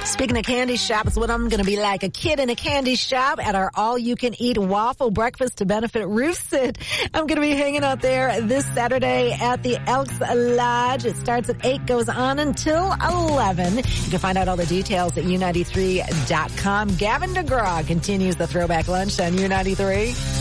Speaking of candy shops, what I'm going to be like a kid in a candy shop at our all-you-can-eat waffle breakfast to benefit Roofsit. I'm going to be hanging out there this Saturday at the Elks Lodge. It starts at 8, goes on until 11. You can find out all the details at U93.com. Gavin DeGraw continues the Throwback Lunch on U93.